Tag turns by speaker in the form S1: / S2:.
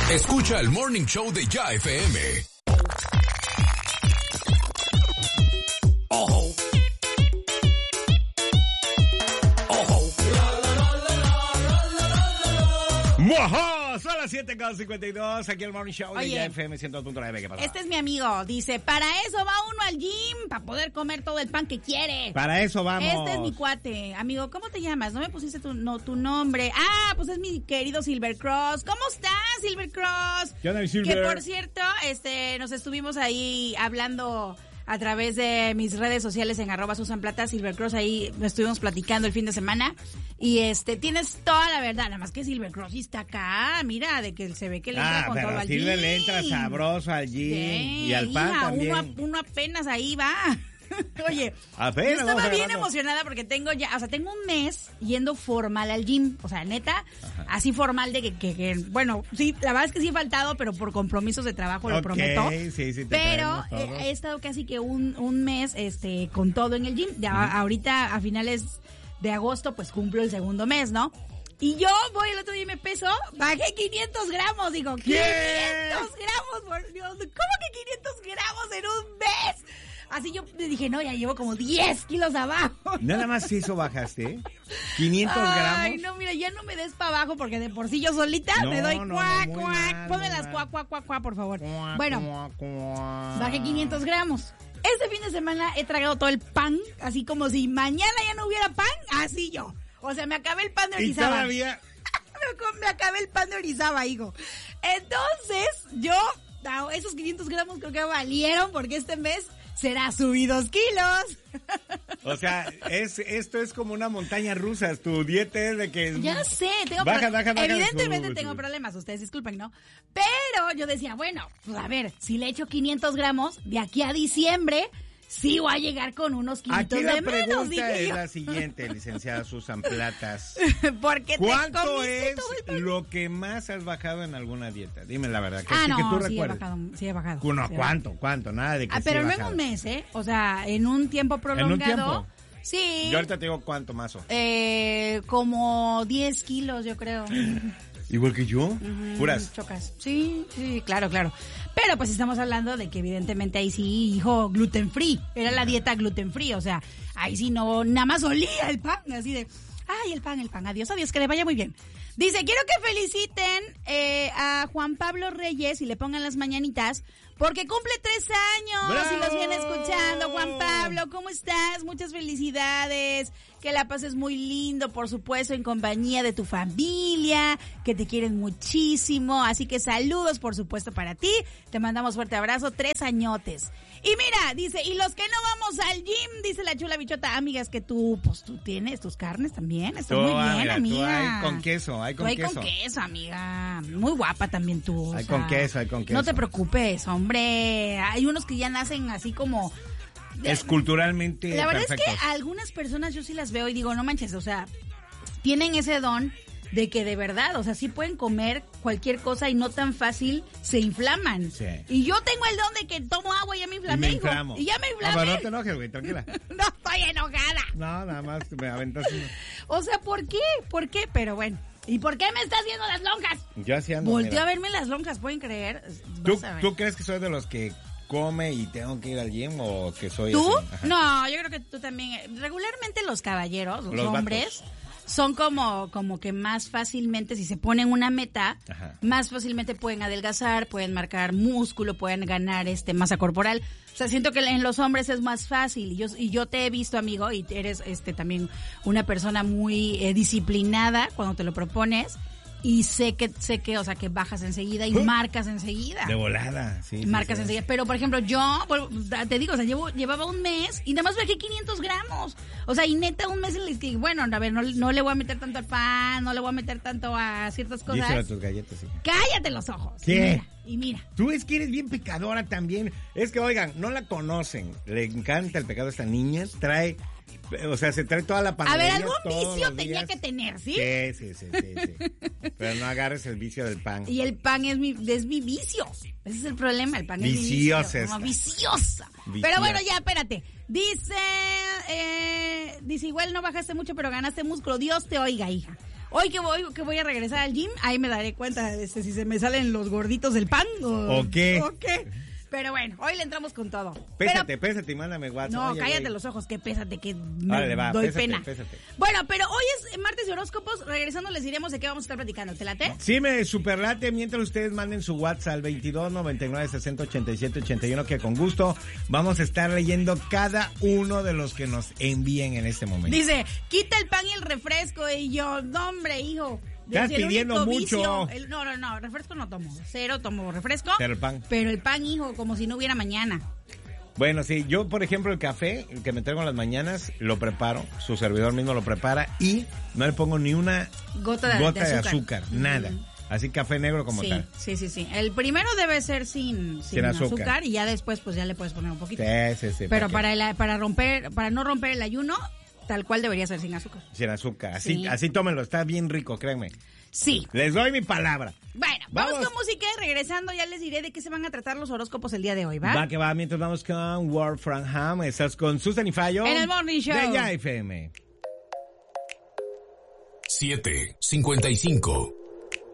S1: Escucha el Morning Show de Ya FM.
S2: Ojo. Ojo.
S3: ¡Mojo! Son las 7:52, aquí el Morning Show de Ya FM 100.9. ¿Qué pasa?
S4: Este es mi amigo, dice, para eso va uno al gym, para poder comer todo el pan que quiere.
S3: Para eso vamos.
S4: Este es mi cuate. Amigo, ¿cómo te llamas? No me pusiste tu nombre. Ah, pues es mi querido Silver Cross. ¿Cómo estás, Silver Cross?
S3: ¿Qué onda, Silver?
S4: Que por cierto, nos estuvimos ahí hablando a través de mis redes sociales en @SusanPlata, Silver Cross, ahí estuvimos platicando el fin de semana. Y tienes toda la verdad, nada más que Silver Cross está acá, mira, de que se ve que le entra con todo al gym.
S3: Silver le entra sabroso al gym y al pan también.
S4: Uno apenas ahí va. Oye,
S3: apenas
S4: yo estaba bien emocionada porque tengo un mes yendo formal al gym, o sea, neta, así formal de que bueno, sí, la verdad es que sí he faltado, pero por compromisos de trabajo, lo prometo.
S3: Sí,
S4: pero he estado casi que un mes con todo en el gym. Ahorita a finales de agosto pues cumplo el segundo mes, ¿no? Y yo voy el otro día y me peso, bajé 500 gramos, digo, 500 gramos, por Dios, ¿cómo que 500 gramos en un mes? Así yo dije, no, ya llevo como 10 kilos abajo.
S3: Nada más eso bajaste, 500 gramos.
S4: Ay, no, mira, ya no me des para abajo porque de por sí yo solita me doy cuac, cuac. Ponme las cuac, por favor. Bueno, bajé 500 gramos. Este fin de semana he tragado todo el pan, así como si mañana ya no hubiera pan, así yo. O sea, me acabé el pan de Orizaba.
S3: Y todavía...
S4: me acabé el pan de Orizaba, hijo. Entonces, yo, esos 500 gramos creo que valieron porque este mes será subí 2 kilos.
S3: O sea, esto es como una montaña rusa. Tu dieta es de que...
S4: Ya sé, baja. Evidentemente tengo problemas, ustedes disculpen, ¿no? Pero yo decía, bueno, pues a ver, si le echo 500 gramos, de aquí a diciembre... sí voy a llegar con unos kilitos de menos,
S3: aquí la pregunta es
S4: yo.
S3: la siguiente, licenciada Susan Platas.
S4: Porque
S3: ¿cuánto es lo que más has bajado en alguna dieta? Dime la verdad, que tú recuerdes.
S4: Sí he bajado.
S3: ¿Cuánto? Nada de que
S4: pero no en un mes, O sea, en un tiempo prolongado.
S3: ¿En un tiempo?
S4: Sí.
S3: Yo ahorita te digo cuánto más.
S4: Como 10 kilos, yo creo.
S3: ¿Igual que yo? ¿Puras?
S4: Chocas. Sí, claro. Pero pues estamos hablando de que evidentemente ahí sí, hijo, gluten free. Era la dieta gluten free, o sea, ahí sí no, nada más olía el pan, así de, ay, el pan, adiós, que le vaya muy bien. Dice, quiero que feliciten a Juan Pablo Reyes y le pongan las mañanitas porque cumple 3 años.
S3: ¡Bravo!
S4: Y los viene escuchando. Juan Pablo, ¿cómo estás? Muchas felicidades. Que la pases muy lindo, por supuesto, en compañía de tu familia, que te quieren muchísimo. Así que saludos, por supuesto, para ti. Te mandamos fuerte abrazo, 3 añotes. Y mira, dice, y los que no vamos al gym, dice la chula bichota, amigas, que tú tienes tus carnes también. Estás muy bien, amiga.
S3: Hay con queso,
S4: Hay con queso, amiga. Muy guapa también tú.
S3: Hay con queso.
S4: No te preocupes, hombre. Hay unos que ya nacen así como...
S3: esculturalmente
S4: la verdad
S3: perfectos.
S4: es que algunas personas yo sí las veo y digo, no manches, o sea, tienen ese don de que de verdad, o sea, sí pueden comer cualquier cosa y no tan fácil se inflaman.
S3: Sí.
S4: Y yo tengo el don de que tomo agua y ya me inflamé, hijo. Y ya me inflamé.
S3: Pero no te enojes, güey, tranquila.
S4: No estoy enojada.
S3: No, nada más me aventas uno.
S4: O sea, ¿por qué? Pero bueno. ¿Y por qué me estás viendo las lonjas?
S3: Yo así ando.
S4: Volteo a verme las lonjas, ¿pueden creer?
S3: ¿Tú crees que soy de los que come y tengo que ir al gym o que soy
S4: ¿tú?
S3: así?
S4: No, yo creo que tú también. Regularmente los caballeros, los hombres, son como que más fácilmente, si se ponen una meta, más fácilmente pueden adelgazar, pueden marcar músculo, pueden ganar masa corporal. O sea, siento que en los hombres es más fácil. Y yo te he visto, amigo, y eres también una persona muy disciplinada cuando te lo propones. Y sé que, o sea, que bajas enseguida y marcas enseguida.
S3: De volada, sí.
S4: Marcas enseguida. Pero, por ejemplo, yo, te digo, o sea, llevaba un mes y nada más bajé 500 gramos. O sea, y neta, un mes en el que, bueno, a ver, no le voy a meter tanto al pan, no le voy a meter tanto a ciertas cosas.
S3: Díselo a tus galletas, sí.
S4: Cállate los ojos.
S3: ¿Qué?
S4: Y mira.
S3: Tú es que eres bien pecadora también. Es que, oigan, no la conocen. Le encanta el pecado a esta niña. O sea, se trae toda la panadería.
S4: A ver, algún vicio tenía que tener, ¿sí?
S3: Sí. Pero no agarres el vicio del pan.
S4: Y el pan es mi vicio. Ese es el problema, el pan es
S3: viciosa.
S4: No, viciosa. Pero bueno, ya, espérate. Dice, igual no bajaste mucho, pero ganaste músculo. Dios te oiga, hija. Hoy que voy a regresar al gym, ahí me daré cuenta de si se me salen los gorditos del pan
S3: o qué.
S4: Pero bueno, hoy le entramos con todo.
S3: Pésate y mándame WhatsApp.
S4: No,
S3: Oye,
S4: cállate
S3: güey.
S4: los ojos, que pésate, que me doy pena.
S3: Pésate.
S4: Bueno, pero hoy es martes de horóscopos. Regresando les diremos de qué vamos a estar platicando. ¿Te late?
S3: Sí, me superlate mientras ustedes manden su WhatsApp al 22 99 60 87 81, que con gusto vamos a estar leyendo cada uno de los que nos envíen en este momento.
S4: Dice, quita el pan y el refresco. Y yo, no, hombre, hijo.
S3: Estás pidiendo mucho.
S4: No, refresco no tomo. Cero tomo refresco.
S3: Pero
S4: el pan, hijo, como si no hubiera mañana.
S3: Bueno, sí, yo por ejemplo el café, el que me traigo en las mañanas, lo preparo, su servidor mismo lo prepara y no le pongo ni una
S4: gota de azúcar.
S3: Nada. Así café negro como tal.
S4: Sí. El primero debe ser sin azúcar y ya después pues ya le puedes poner un poquito.
S3: Sí.
S4: Pero para no romper el ayuno, tal cual debería ser sin azúcar.
S3: Sin azúcar. Así tómenlo, está bien rico, créanme.
S4: Sí.
S3: Les doy mi palabra.
S4: Bueno, vamos con música y regresando ya les diré de qué se van a tratar los horóscopos el día de hoy, ¿va?
S3: Va que va, mientras vamos con Word from Ham, estás con Susan y Fallo.
S4: En el Morning Show.
S3: De Ya FM.
S1: 7:55.